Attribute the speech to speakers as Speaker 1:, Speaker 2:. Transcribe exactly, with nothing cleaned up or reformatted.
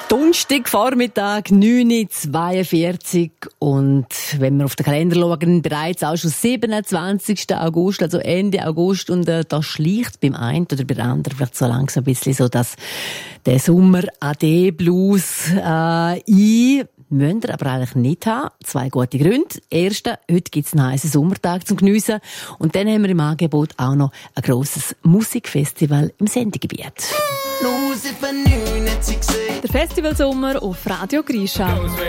Speaker 1: Donnerstagvormittag, neun Uhr zweiundvierzig. Und wenn wir auf den Kalender schauen, bereits auch schon siebenundzwanzigsten August, also Ende August. Und äh, da schleicht beim einen oder bei der anderen vielleicht so langsam ein bisschen so, dass der Sommer-A D-Blues äh, ein. Müsst ihr aber eigentlich nicht haben. Zwei gute Gründe. Erstens, heute gibt es einen heissen Sommertag zum Geniessen. Und dann haben wir im Angebot auch noch ein grosses Musikfestival im Sendegebiet.
Speaker 2: Der Festivalsommer auf Radio Grisha.